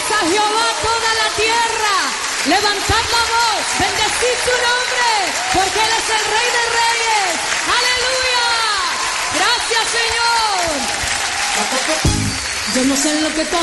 a Jehová toda la tierra. Levantad la voz, bendecid su nombre, porque Él es el Rey de Reyes. ¡Aleluya! Gracias, Señor. Yo no sé lo que tú